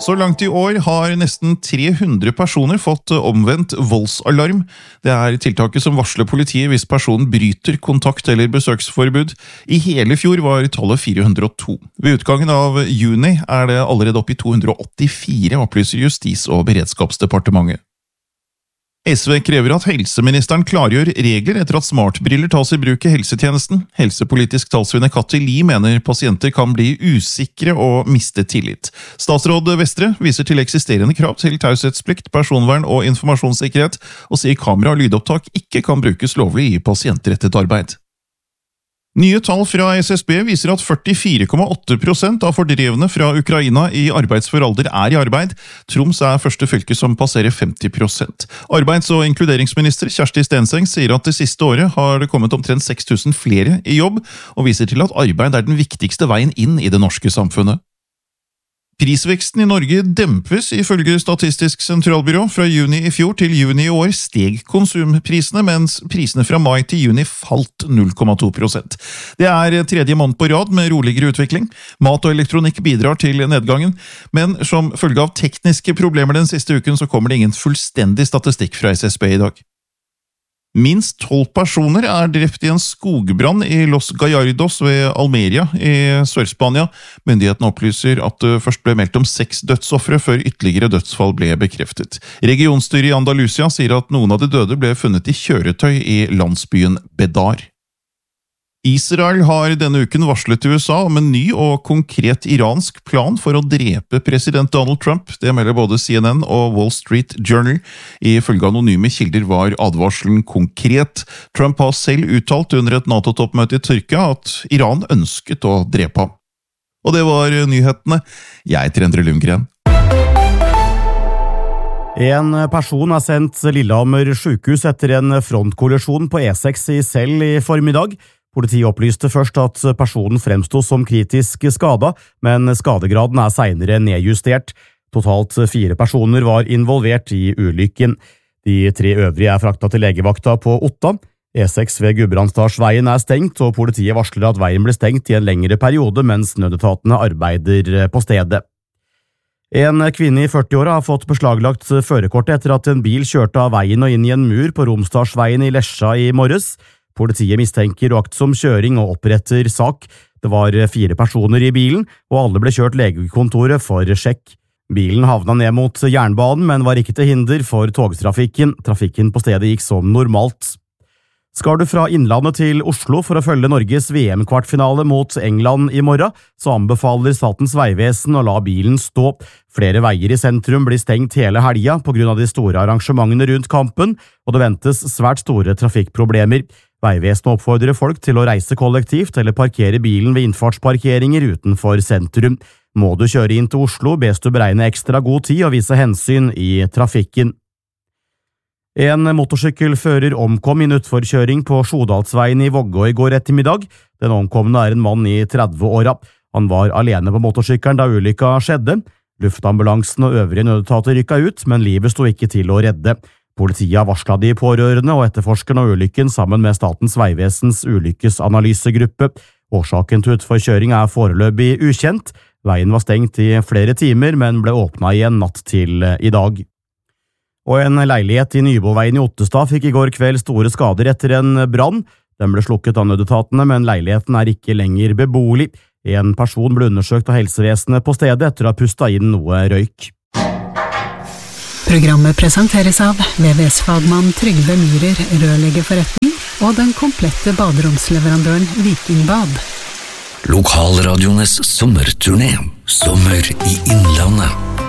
Så langt i år har nesten 300 personer fått omvendt voldsalarm. Det tiltaket som varsler politiet hvis personen bryter kontakt- eller besøksforbud. I hele fjor var tallet 402. Ved utgangen av juni det allerede oppe i 284, opplyser Justis- og beredskapsdepartementet. SV krever at helseministeren klargjør regler etter at smartbriller tas i bruk i helsetjenesten. Helsepolitisk talskvinne Kathy Lie mener pasienter kan bli usikre og miste tillit. Statsråd Vestre viser til eksisterende krav til taushetsplikt, personvern og informasjonssikkerhet, og sier kamera og lydopptak ikke kan brukes lovlig i pasientrettet arbeid. Nye tall fra SSB viser at 44,8% av fordrevne fra Ukraina i arbeidsfør alder i arbeid. Troms første fylke som passerer 50%. Arbeids- og inkluderingsminister Kjersti Stenseng sier at det siste året har det kommet omtrent 6 000 flere i jobb, og viser til at arbeid den viktigste veien inn i det norske samfunnet. Prisveksten i Norge dempes ifølge Statistisk sentralbyrå. Fra juni i fjor til juni i år steg konsumprisene, mens prisene fra mai til juni falt 0,2%. Det tredje måned på rad med roligere utvikling. Mat og elektronikk bidrar til nedgangen, men som følge av tekniske problemer den siste uken så kommer det ingen fullstendig statistikk fra SSB i dag. Minst 12 personer drept i en skogbrann i Los Gallardos ved Almeria i Sør-Spania. Myndighetene opplyser at det først ble meldt om 6 dødsoffere før ytterligere dødsfall ble bekreftet. Regionstyret i Andalusia sier at noen av de døde ble funnet i kjøretøy i landsbyen Bedar. Israel har denne uken varslet USA om en ny og konkret iransk plan for å drepe president Donald Trump. Det melder både CNN og Wall Street Journal. Ifølge anonyme kilder var advarselen konkret. Trump har selv uttalt under et NATO-toppmøte i Tyrkia at Iran ønsket å drepe ham. Og det var nyhetene. Jeg heter Endre Lundgren. En person har sendt Lillehammer sykehus etter en frontkollisjon på E6 i Sel i formiddag. Politiet opplyste først at personen fremstod som kritisk skada, men skadegraden senere nedjustert. Totalt 4 personer var involvert i ulykken. De 3 øvrige fraktet til legevakta på Otta. E6 ved Gudbrandsdalsveien stengt, og politiet varsler at veien ble stengt i en lengre periode mens nødetatene arbeider på stedet. En kvinne i 40-åra har fått beslaglagt førerkortet etter at en bil kjørte av veien og inn i en mur på Romsdalsveien i Lesja i morges. Politiet mistenker uaktsom kjøring og oppretter sak. Det var 4 personer i bilen, og alle ble kjørt legekontoret for sjekk. Bilen havna ned mot jernbanen, men var ikke til hinder for togtrafikken. Trafikken på stedet gikk som normalt. Skal du fra Innlandet til Oslo for å følge Norges VM-kvartfinale mot England i morgen, så anbefaler Statens vegvesen å la bilen stå. Flere veier i sentrum blir stengt hele helga på grunn av de store arrangementene rundt kampen, og det ventes svært store trafikkproblemer. Vegvesenet oppfordrer folk til å reise kollektivt eller parkere bilen ved innfartsparkeringer utenfor sentrum. Må du kjøre inn til Oslo, bes du beregne ekstra god tid og vise hensyn i trafikken. En motorsykkelfører omkom i en utforkjøring på Sjodalsveien i Vågå i går ettermiddag. Den omkomne en mann i 30-åra. Han var alene på motorsykkelen da ulykka skjedde. Luftambulansen og øvrige nødetater rykka ut, men livet sto ikke til å redde. Politiet har varslet de pårørende og etterforskeren av ulykken sammen med Statens vegvesens ulykkesanalysegruppe. Årsaken til utforkjøring foreløpig ukjent. Veien var stengt i flere timer, men ble åpnet igjen natt til i dag. Og en leilighet i Nyboveien i Ottestad fikk i går kveld store skader etter en brann. Den ble slukket av nødetatene, men leiligheten ikke lenger beboelig. En person ble undersøkt av helsevesenet på stedet etter å ha pustet inn noe røyk. Programmet presenteres av VVS-fagmann Trygve Myhrer, rørleggerforretning og den komplette baderomsleverandøren Vikingbad. Lokalradiones sommerturné. Sommer i Innlandet.